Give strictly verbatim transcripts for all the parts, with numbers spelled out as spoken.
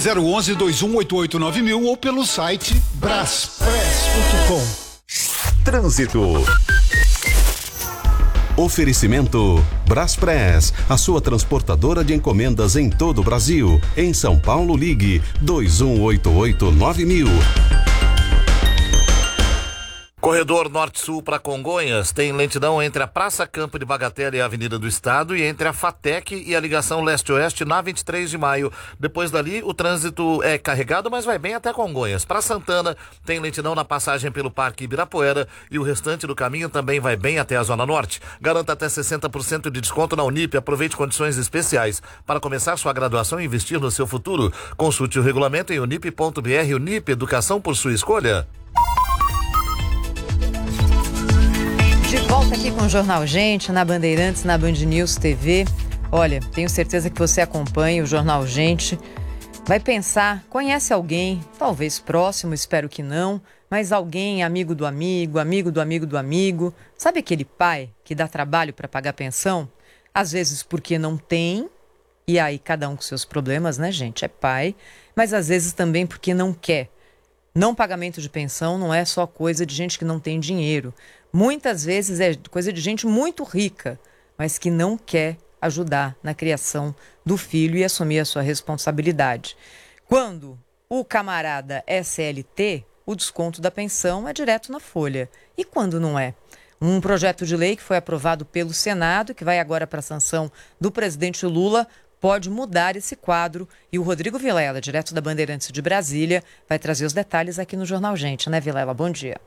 zero um um, dois um oito oito nove mil ou pelo site braspress ponto com. Trânsito. Oferecimento Braspress, a sua transportadora de encomendas em todo o Brasil. Em São Paulo, ligue dois um oito oito nove mil. Corredor Norte-Sul para Congonhas tem lentidão entre a Praça Campo de Bagatella e a Avenida do Estado e entre a FATEC e a ligação leste-oeste na vinte e três de maio. Depois dali, o trânsito é carregado, mas vai bem até Congonhas. Para Santana, tem lentidão na passagem pelo Parque Ibirapuera e o restante do caminho também vai bem até a Zona Norte. Garanta até sessenta por cento de desconto na Unip. Aproveite condições especiais para começar sua graduação e investir no seu futuro. Consulte o regulamento em unip ponto br. Unip, educação por sua escolha. De volta aqui com o Jornal Gente, na Bandeirantes, na Band News T V. Olha, tenho certeza que você acompanha o Jornal Gente. Vai pensar, conhece alguém, talvez próximo, espero que não, mas alguém amigo do amigo, amigo do amigo do amigo. Sabe aquele pai que dá trabalho para pagar pensão? Às vezes porque não tem, e aí cada um com seus problemas, né, gente? É pai, mas às vezes também porque não quer. Não pagamento de pensão não é só coisa de gente que não tem dinheiro. Muitas vezes é coisa de gente muito rica, mas que não quer ajudar na criação do filho e assumir a sua responsabilidade. Quando o camarada é C L T, o desconto da pensão é direto na folha. E quando não é? Um projeto de lei que foi aprovado pelo Senado, que vai agora para a sanção do presidente Lula, pode mudar esse quadro. E o Rodrigo Vilela, direto da Bandeirantes de Brasília, vai trazer os detalhes aqui no Jornal Gente, né, Vilela? Bom dia.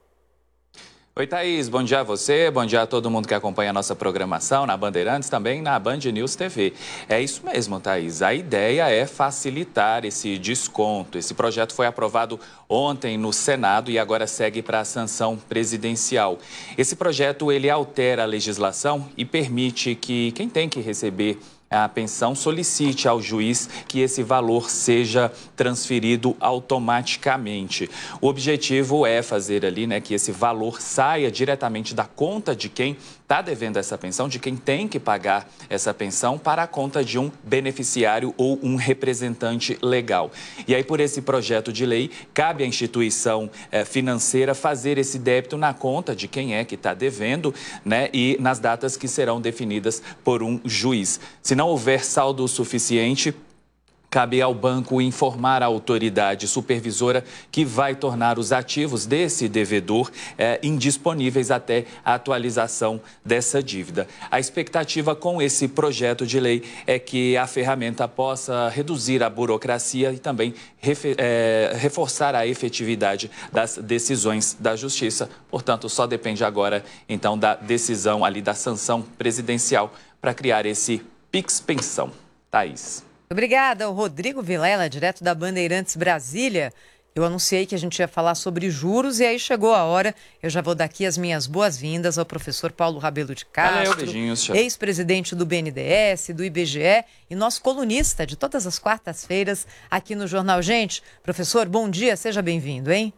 Oi, Thaís, bom dia a você, bom dia a todo mundo que acompanha a nossa programação na Bandeirantes, também na Band News T V. É isso mesmo, Thaís, a ideia é facilitar esse desconto. Esse projeto foi aprovado ontem no Senado e agora segue para a sanção presidencial. Esse projeto, ele altera a legislação e permite que quem tem que receber a pensão solicite ao juiz que esse valor seja transferido automaticamente. O objetivo é fazer ali, né, que esse valor saia diretamente da conta de quem está devendo essa pensão, de quem tem que pagar essa pensão, para a conta de um beneficiário ou um representante legal. E aí, por esse projeto de lei, cabe à instituição eh, financeira fazer esse débito na conta de quem é que está devendo, né, e nas datas que serão definidas por um juiz. Se não houver saldo suficiente, cabe ao banco informar a autoridade supervisora que vai tornar os ativos desse devedor eh, indisponíveis até a atualização dessa dívida. A expectativa com esse projeto de lei é que a ferramenta possa reduzir a burocracia e também refe- eh, reforçar a efetividade das decisões da Justiça. Portanto, só depende agora, então, da decisão ali da sanção presidencial para criar esse Pix Pensão. Thaís. Obrigada, o Rodrigo Vilela, direto da Bandeirantes Brasília. Eu anunciei que a gente ia falar sobre juros e aí chegou a hora. Eu já vou dar aqui as minhas boas-vindas ao professor Paulo Rabelo de Castro, beijinhos, ex-presidente do B N D E S, do I B G E e nosso colunista de todas as quartas-feiras aqui no Jornal Gente. Professor, bom dia, seja bem-vindo, hein?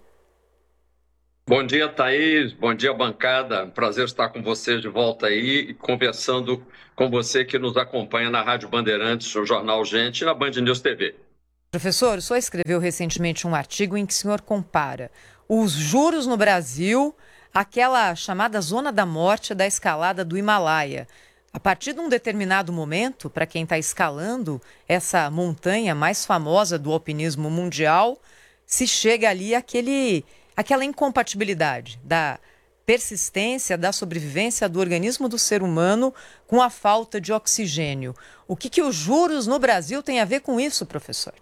Bom dia, Thaís. Bom dia, bancada. Prazer estar com vocês de volta aí e conversando com você que nos acompanha na Rádio Bandeirantes, no Jornal Gente e na Band News T V. Professor, o senhor escreveu recentemente um artigo em que o senhor compara os juros no Brasil àquela chamada zona da morte da escalada do Himalaia. A partir de um determinado momento, para quem está escalando essa montanha mais famosa do alpinismo mundial, se chega ali àquele... aquela incompatibilidade da persistência, da sobrevivência do organismo do ser humano com a falta de oxigênio. O que, que os juros no Brasil têm a ver com isso, professor?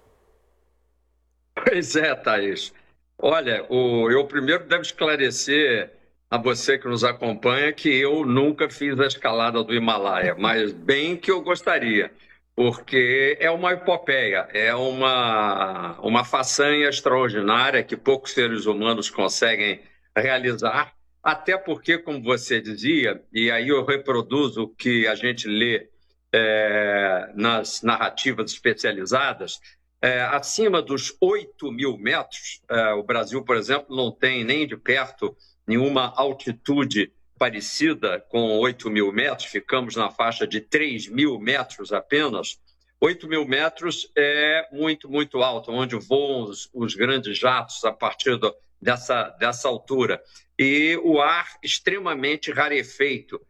Pois é, Thaís. Olha, o, eu primeiro devo esclarecer a você que nos acompanha que eu nunca fiz a escalada do Himalaia, mas bem que eu gostaria. Porque é uma epopeia, é uma, uma façanha extraordinária que poucos seres humanos conseguem realizar, até porque, como você dizia, e aí eu reproduzo o que a gente lê é, nas narrativas especializadas, é, acima dos oito mil metros, é, o Brasil, por exemplo, não tem nem de perto nenhuma altitude parecida com oito mil metros, ficamos na faixa de três mil metros apenas. oito mil metros é muito, muito alto, onde voam os, os grandes jatos a partir do, dessa, dessa altura. E o ar extremamente rarefeito.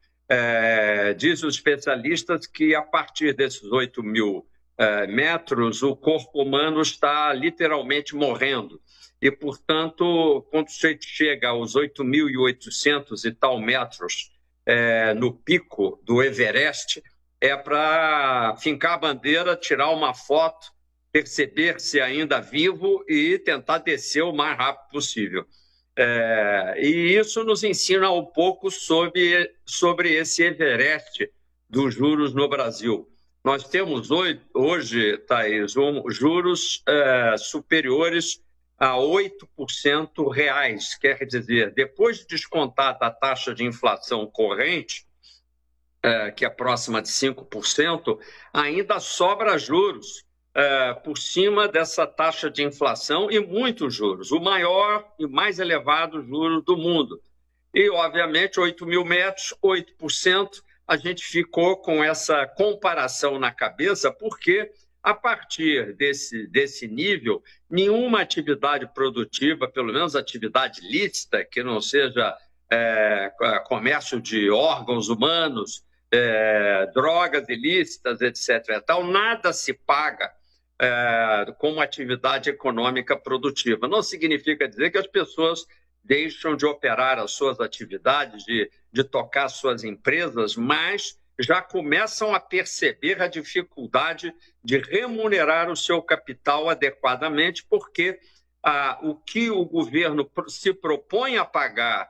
É, diz os especialistas que a partir desses oito mil é, metros, o corpo humano está literalmente morrendo. E, portanto, quando você chega aos oito mil e oitocentos e tal metros é, no pico do Everest, é para fincar a bandeira, tirar uma foto, perceber-se ainda vivo e tentar descer o mais rápido possível. É, e isso nos ensina um pouco sobre, sobre esse Everest dos juros no Brasil. Nós temos hoje, hoje Thaís, um, juros é, superiores a oito por cento reais. Quer dizer, depois de descontar a taxa de inflação corrente, É, que é próxima de cinco por cento, ainda sobra juros é, por cima dessa taxa de inflação e muitos juros, o maior e mais elevado juros do mundo. E, obviamente, oito mil metros, oito por cento, a gente ficou com essa comparação na cabeça, porque, a partir desse, desse nível, nenhuma atividade produtiva, pelo menos atividade lícita, que não seja é, comércio de órgãos humanos, É, drogas ilícitas, etcétera. Tal, nada se paga é, como atividade econômica produtiva. Não significa dizer que as pessoas deixam de operar as suas atividades, de, de tocar suas empresas, mas já começam a perceber a dificuldade de remunerar o seu capital adequadamente, porque ah, o que o governo se propõe a pagar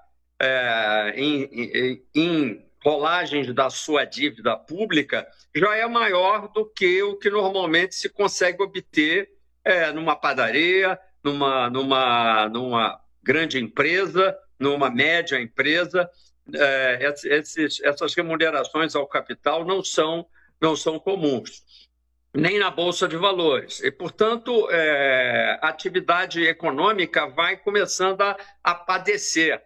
é, em, em, em rolagens da sua dívida pública já é maior do que o que normalmente se consegue obter é, numa padaria, numa, numa, numa grande empresa, numa média empresa. É, esses, essas remunerações ao capital não são, não são comuns, nem na Bolsa de Valores. E, portanto, é, a atividade econômica vai começando a, a padecer.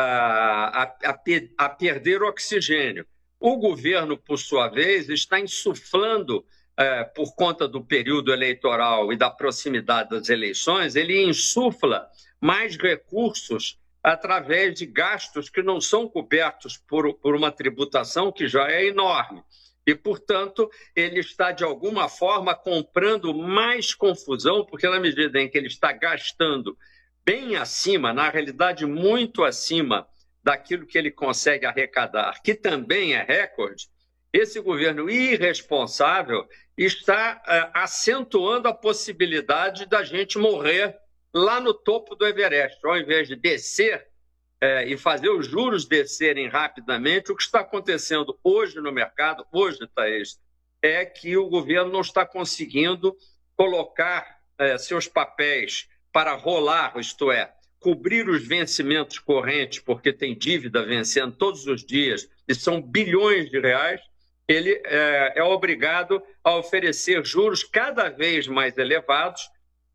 A, a, a perder oxigênio. O governo, por sua vez, está insuflando, é, por conta do período eleitoral e da proximidade das eleições, ele insufla mais recursos através de gastos que não são cobertos por, por uma tributação que já é enorme. E, portanto, ele está, de alguma forma, comprando mais confusão, porque na medida em que ele está gastando bem acima, na realidade muito acima daquilo que ele consegue arrecadar, que também é recorde, esse governo irresponsável está uh, acentuando a possibilidade da gente morrer lá no topo do Everest. Ao invés de descer uh, e fazer os juros descerem rapidamente, o que está acontecendo hoje no mercado, hoje, Thaís, é que o governo não está conseguindo colocar uh, seus papéis para rolar, isto é, cobrir os vencimentos correntes, porque tem dívida vencendo todos os dias, e são bilhões de reais, ele é, é obrigado a oferecer juros cada vez mais elevados,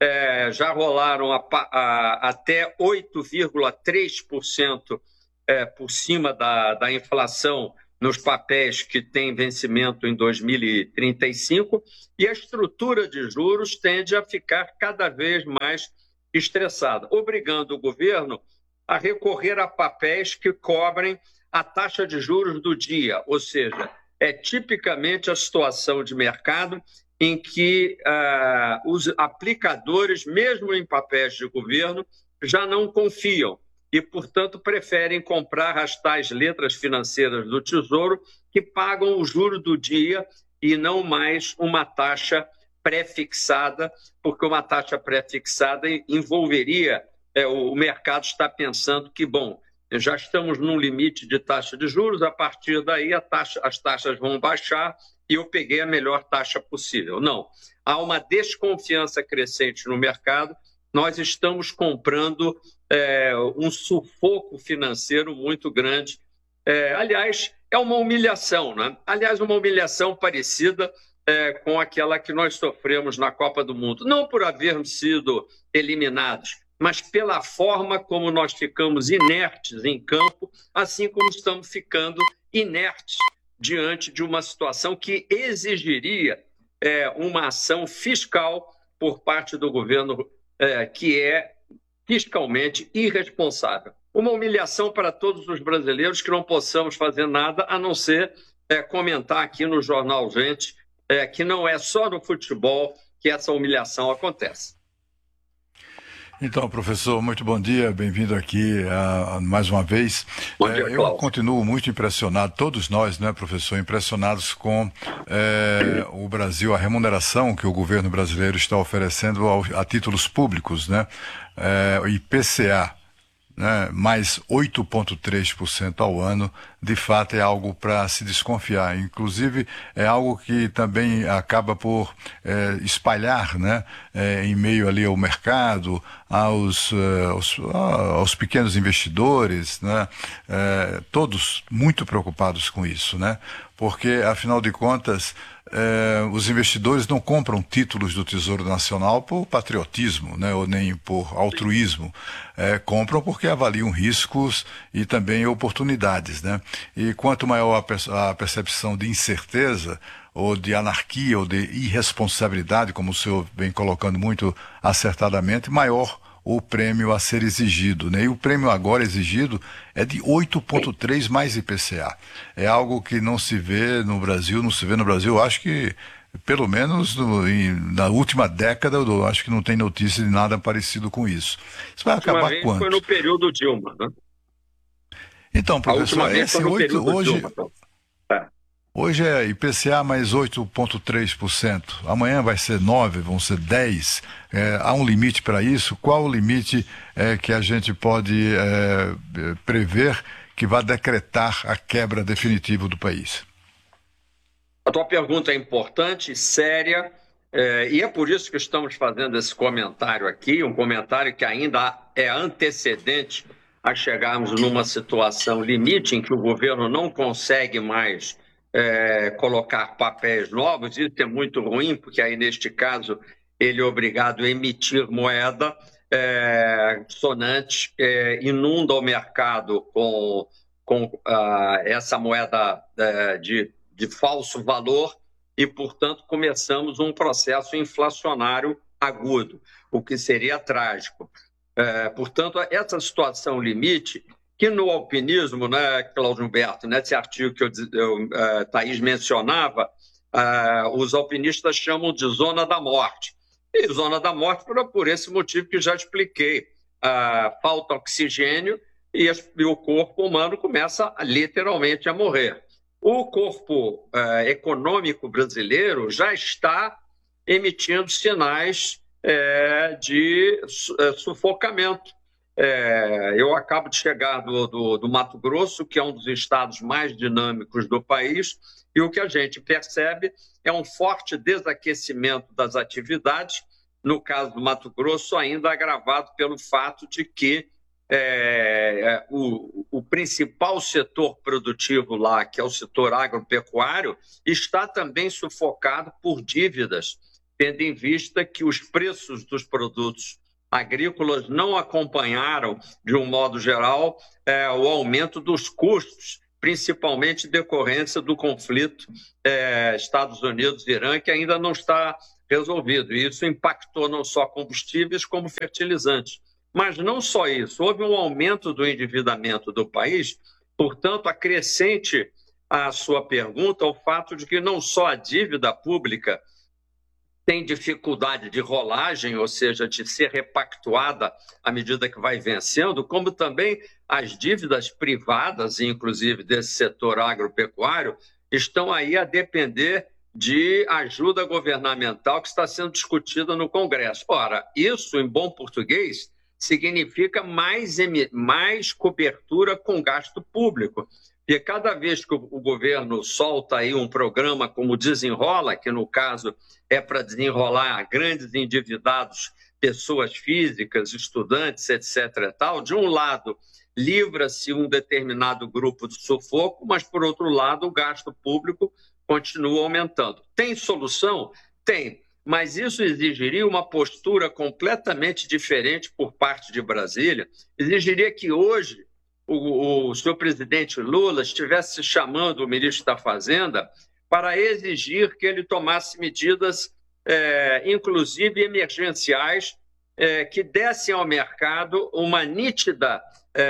é, já rolaram a, a, até oito vírgula três por cento é, por cima da, da inflação nos papéis que têm vencimento em dois mil e trinta e cinco, e a estrutura de juros tende a ficar cada vez mais estressada, obrigando o governo a recorrer a papéis que cobrem a taxa de juros do dia, ou seja, é tipicamente a situação de mercado em que ah, os aplicadores, mesmo em papéis de governo, já não confiam e, portanto, preferem comprar as tais letras financeiras do Tesouro que pagam o juro do dia e não mais uma taxa pré-fixada, porque uma taxa pré-fixada envolveria, é, o mercado está pensando que, bom, já estamos num limite de taxa de juros, a partir daí a taxa, as taxas vão baixar e eu peguei a melhor taxa possível. Não, há uma desconfiança crescente no mercado, nós estamos comprando é, um sufoco financeiro muito grande. É, aliás, é uma humilhação, né? Aliás, uma humilhação parecida É, com aquela que nós sofremos na Copa do Mundo. Não por havermos sido eliminados, mas pela forma como nós ficamos inertes em campo, assim como estamos ficando inertes diante de uma situação que exigiria é, uma ação fiscal por parte do governo é, que é fiscalmente irresponsável. Uma humilhação para todos os brasileiros que não possamos fazer nada a não ser é, comentar aqui no Jornal Gente é, que não é só no futebol que essa humilhação acontece. Então, professor, muito bom dia, bem-vindo aqui uh, mais uma vez. Bom dia, é, eu continuo muito impressionado, todos nós, né, professor, impressionados com é, o Brasil, a remuneração que o governo brasileiro está oferecendo ao, a títulos públicos, né, é, o I P C A. Né, mais oito vírgula três por cento ao ano, de fato é algo para se desconfiar. Inclusive, é algo que também acaba por é, espalhar, né, é, em meio ali ao mercado, aos, aos, aos pequenos investidores, né, é, todos muito preocupados com isso, né, porque, afinal de contas, É, os investidores não compram títulos do Tesouro Nacional por patriotismo, né, ou nem por altruísmo. É, compram porque avaliam riscos e também oportunidades, né? E quanto maior a, perce- a percepção de incerteza, ou de anarquia, ou de irresponsabilidade, como o senhor vem colocando muito acertadamente, maior o prêmio a ser exigido, né? E o prêmio agora exigido é de oito vírgula três mais I P C A. É algo que não se vê no Brasil, não se vê no Brasil, eu acho que, pelo menos no, em, na última década, eu acho que não tem notícia de nada parecido com isso. Isso vai acabar quando? Foi no período Dilma, né? Então, professor, esse oito, hoje... Dilma, então. é. Hoje é I P C A mais oito vírgula três por cento. Amanhã vai ser nove por cento, vão ser dez por cento. É, há um limite para isso? Qual o limite é, que a gente pode é, prever que vai decretar a quebra definitiva do país? A tua pergunta é importante, séria, é, e é por isso que estamos fazendo esse comentário aqui, um comentário que ainda é antecedente a chegarmos numa situação limite em que o governo não consegue mais É, colocar papéis novos. Isso é muito ruim, porque aí, neste caso, ele é obrigado a emitir moeda é, sonante, é, inunda o mercado com, com uh, essa moeda é, de, de falso valor e, portanto, começamos um processo inflacionário agudo, o que seria trágico. É, portanto, essa situação limite, que no alpinismo, né, Cláudio Humberto, nesse artigo que eu, eu, uh, Thaís mencionava, uh, os alpinistas chamam de zona da morte. E zona da morte por, por esse motivo que já expliquei. Uh, falta oxigênio e, as, e o corpo humano começa a, literalmente a morrer. O corpo uh, econômico brasileiro já está emitindo sinais uh, de uh, sufocamento. É, eu acabo de chegar do, do, do Mato Grosso, que é um dos estados mais dinâmicos do país, e o que a gente percebe é um forte desaquecimento das atividades, no caso do Mato Grosso, ainda agravado pelo fato de que é, o, o principal setor produtivo lá, que é o setor agropecuário, está também sufocado por dívidas, tendo em vista que os preços dos produtos agrícolas não acompanharam, de um modo geral, é, o aumento dos custos, principalmente decorrência do conflito é, Estados Unidos-Irã, que ainda não está resolvido. E isso impactou não só combustíveis, como fertilizantes. Mas não só isso, houve um aumento do endividamento do país, portanto, acrescente à sua pergunta o fato de que não só a dívida pública tem dificuldade de rolagem, ou seja, de ser repactuada à medida que vai vencendo, como também as dívidas privadas, inclusive desse setor agropecuário, estão aí a depender de ajuda governamental que está sendo discutida no Congresso. Ora, isso, em bom português, significa mais, mais cobertura com gasto público. E cada vez que o governo solta aí um programa como Desenrola, que no caso é para desenrolar grandes endividados, pessoas físicas, estudantes, etcétera, tal, de um lado livra-se um determinado grupo de sufoco, mas por outro lado o gasto público continua aumentando. Tem solução? Tem, mas isso exigiria uma postura completamente diferente por parte de Brasília, exigiria que hoje O, o senhor presidente Lula estivesse chamando o ministro da Fazenda para exigir que ele tomasse medidas, é, inclusive emergenciais, é, que dessem ao mercado uma nítida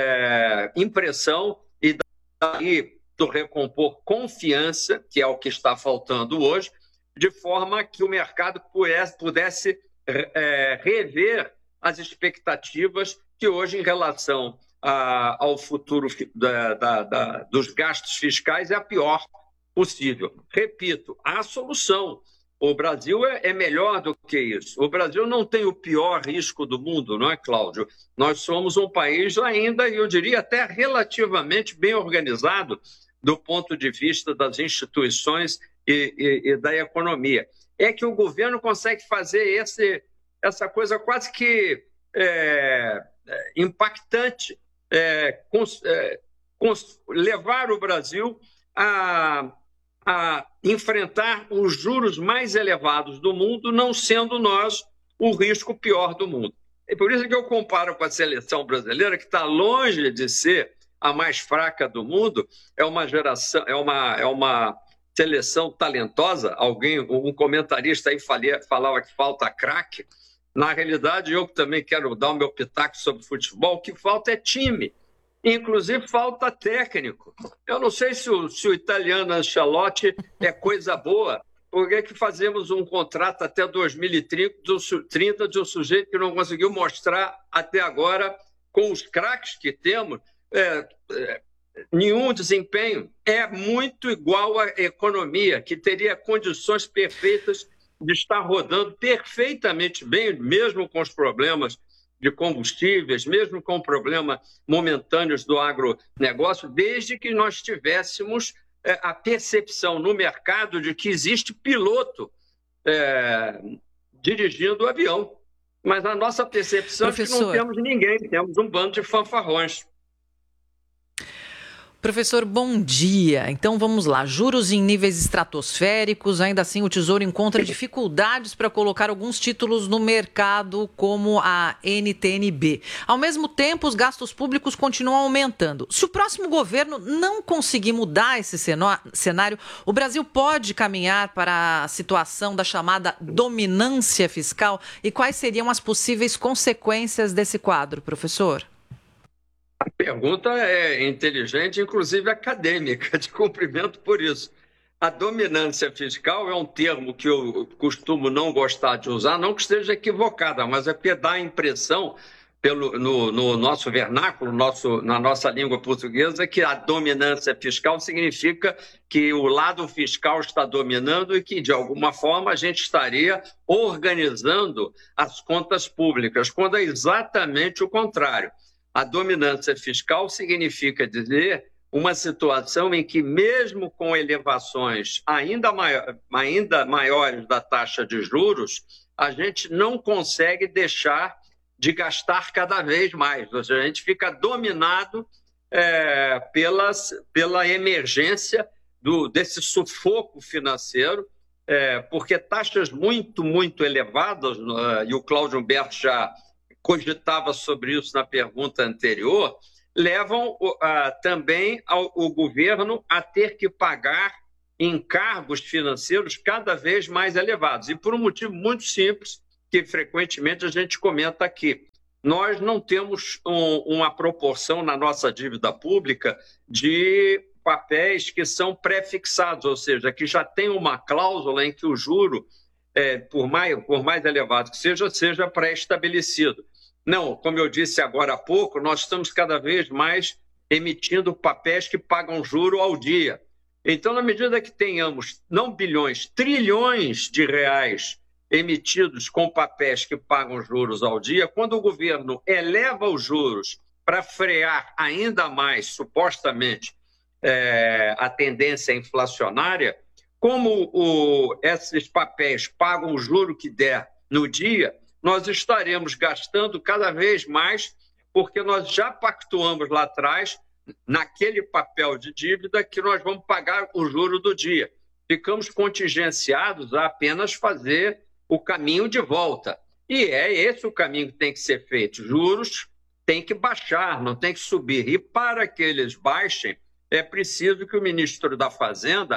é, impressão e daí do recompor confiança, que é o que está faltando hoje, de forma que o mercado pudesse, pudesse é, rever as expectativas que hoje, em relação a, ao futuro da, da, da, dos gastos fiscais, é a pior possível. Repito, há solução. O Brasil é, é melhor do que isso. O Brasil não tem o pior risco do mundo, não é, Cláudio? Nós somos um país ainda, eu diria, até relativamente bem organizado do ponto de vista das instituições e, e, e da economia. É que o governo consegue fazer esse, essa coisa quase que é, impactante, é, cons, é, cons, levar o Brasil a... a enfrentar os juros mais elevados do mundo, não sendo nós o risco pior do mundo. É por isso que eu comparo com a seleção brasileira, que está longe de ser a mais fraca do mundo, é uma geração, é uma, é uma seleção talentosa. Alguém, um comentarista aí falia, falava que falta craque. Na realidade, eu também quero dar o meu pitaco sobre futebol, o que falta é time. Inclusive, falta técnico. Eu não sei se o, se o italiano Ancelotti é coisa boa. Por que que fazemos um contrato até dois mil e trinta de um sujeito que não conseguiu mostrar até agora, com os craques que temos, é, é, nenhum desempenho? É muito igual à economia, que teria condições perfeitas de estar rodando perfeitamente bem, mesmo com os problemas de combustíveis, mesmo com problemas momentâneos do agronegócio, desde que nós tivéssemos é, a percepção no mercado de que existe piloto é, dirigindo o avião. Mas a nossa percepção Professor... é que não temos ninguém, temos um bando de fanfarrões. Professor, bom dia. Então vamos lá. Juros em níveis estratosféricos, ainda assim o Tesouro encontra dificuldades para colocar alguns títulos no mercado, como a N T N B. Ao mesmo tempo, os gastos públicos continuam aumentando. Se o próximo governo não conseguir mudar esse cenário, o Brasil pode caminhar para a situação da chamada dominância fiscal? E quais seriam as possíveis consequências desse quadro, professor? A pergunta é inteligente, inclusive acadêmica, de cumprimento por isso. A dominância fiscal é um termo que eu costumo não gostar de usar, não que esteja equivocada, mas é porque dá a impressão, pelo, no, no nosso vernáculo, nosso, na nossa língua portuguesa, que a dominância fiscal significa que o lado fiscal está dominando e que, de alguma forma, a gente estaria organizando as contas públicas, quando é exatamente o contrário. A dominância fiscal significa dizer uma situação em que, mesmo com elevações ainda, maior, ainda maiores da taxa de juros, a gente não consegue deixar de gastar cada vez mais. Ou seja, a gente fica dominado é, pelas, pela emergência do, desse sufoco financeiro, é, porque taxas muito, muito elevadas, uh, e o Cláudio Humberto já cogitava sobre isso na pergunta anterior, levam uh, também ao, o governo a ter que pagar encargos financeiros cada vez mais elevados. E por um motivo muito simples, que frequentemente a gente comenta aqui. Nós não temos um, uma proporção na nossa dívida pública de papéis que são pré-fixados, ou seja, que já tem uma cláusula em que o juro, é, por, mais, por mais elevado que seja, seja pré-estabelecido. Não, como eu disse agora há pouco, nós estamos cada vez mais emitindo papéis que pagam juro ao dia. Então, na medida que tenhamos, não bilhões, trilhões de reais emitidos com papéis que pagam juros ao dia, quando o governo eleva os juros para frear ainda mais, supostamente, é, a tendência inflacionária, como o, esses papéis pagam o juro que der no dia, nós estaremos gastando cada vez mais, porque nós já pactuamos lá atrás, naquele papel de dívida, que nós vamos pagar o juro do dia. Ficamos contingenciados a apenas fazer o caminho de volta. E é esse o caminho que tem que ser feito. Juros tem que baixar, não tem que subir. E para que eles baixem, é preciso que o ministro da Fazenda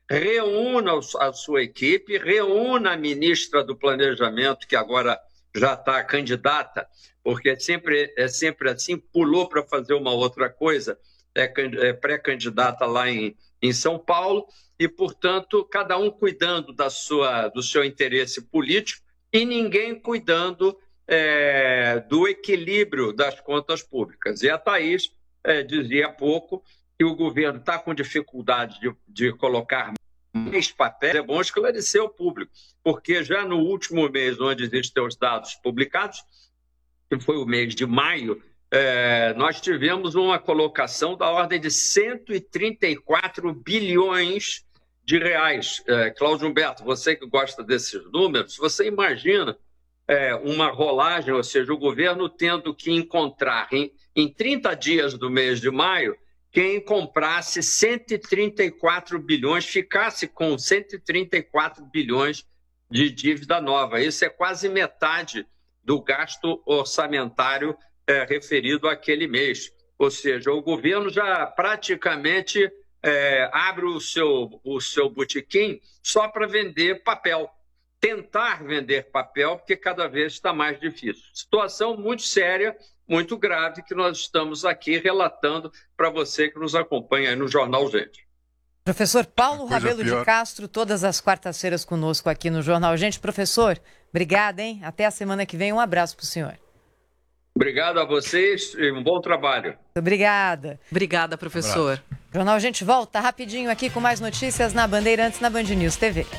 reúna a sua equipe, reúna a ministra do Planejamento, que agora já está candidata, porque é sempre, é sempre assim, pulou para fazer uma outra coisa, é, é pré-candidata lá em, em São Paulo, e, portanto, cada um cuidando da sua, do seu interesse político e ninguém cuidando é, do equilíbrio das contas públicas. E a Thaís é, dizia há pouco que o governo está com dificuldade de, de colocar mais papéis. É bom esclarecer ao público, porque já no último mês, onde existem os dados publicados, que foi o mês de maio, é, nós tivemos uma colocação da ordem de cento e trinta e quatro bilhões de reais. É, Cláudio Humberto, você que gosta desses números, você imagina é, uma rolagem, ou seja, o governo tendo que encontrar em, em trinta dias do mês de maio quem comprasse cento e trinta e quatro bilhões, ficasse com cento e trinta e quatro bilhões de dívida nova. Isso é quase metade do gasto orçamentário é, referido àquele mês. Ou seja, o governo já praticamente é, abre o seu, o seu botequim só para vender papel. Tentar vender papel, porque cada vez está mais difícil. Situação muito séria, muito grave, que nós estamos aqui relatando para você que nos acompanha aí no Jornal Gente. Professor Paulo Coisa Rabelo pior. de Castro, todas as quartas-feiras conosco aqui no Jornal Gente. Professor, obrigada, hein? Até a semana que vem. Um abraço para o senhor. Obrigado a vocês e um bom trabalho. Obrigada. Obrigada, professor. Um Jornal Gente volta rapidinho aqui com mais notícias na Bandeirantes, na Band News T V.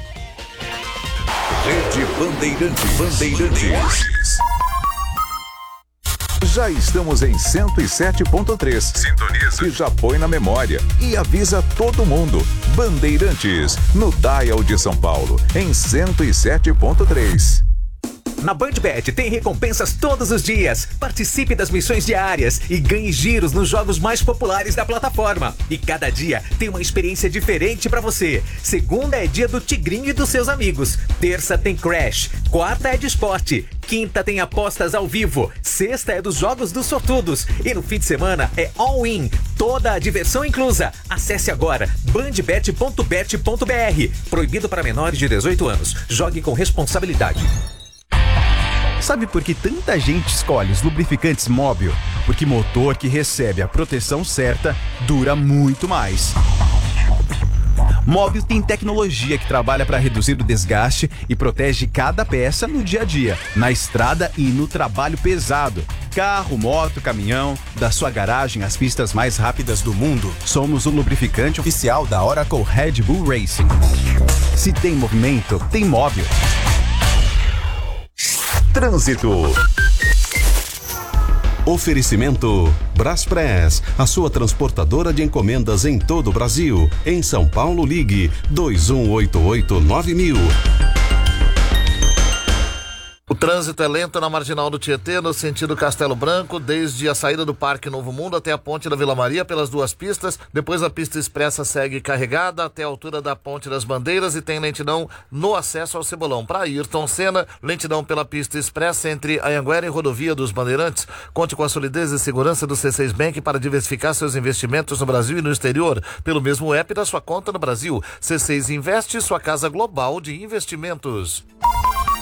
Rede Bandeirantes. Bandeirantes. Já estamos em cento e sete ponto três. Sintoniza. E já põe na memória. E avisa todo mundo. Bandeirantes, no Dial de São Paulo, em cento e sete ponto três. Na BandBet tem recompensas todos os dias. Participe das missões diárias e ganhe giros nos jogos mais populares da plataforma. E cada dia tem uma experiência diferente pra você. Segunda é dia do Tigrinho e dos seus amigos. Terça tem Crash. Quarta é de esporte. Quinta tem apostas ao vivo. Sexta é dos jogos dos sortudos. E no fim de semana é all-in. Toda a diversão inclusa. Acesse agora bandbet ponto bet ponto br. Proibido para menores de dezoito anos. Jogue com responsabilidade. Sabe por que tanta gente escolhe os lubrificantes Móbil? Porque motor que recebe a proteção certa dura muito mais. Móbil tem tecnologia que trabalha para reduzir o desgaste e protege cada peça no dia a dia, na estrada e no trabalho pesado. Carro, moto, caminhão, da sua garagem às pistas mais rápidas do mundo. Somos o lubrificante oficial da Oracle Red Bull Racing. Se tem movimento, tem Móbil. Trânsito. Oferecimento Braspress, a sua transportadora de encomendas em todo o Brasil. Em São Paulo, ligue dois um oito oito nove mil. O trânsito é lento na Marginal do Tietê, no sentido Castelo Branco, desde a saída do Parque Novo Mundo até a Ponte da Vila Maria, pelas duas pistas. Depois a pista expressa segue carregada até a altura da Ponte das Bandeiras e tem lentidão no acesso ao Cebolão. Para Ayrton Senna, lentidão pela pista expressa entre Anhanguera e Rodovia dos Bandeirantes. Conte com a solidez e segurança do C seis Bank para diversificar seus investimentos no Brasil e no exterior. Pelo mesmo app da sua conta no Brasil. C seis Investe, sua casa global de investimentos.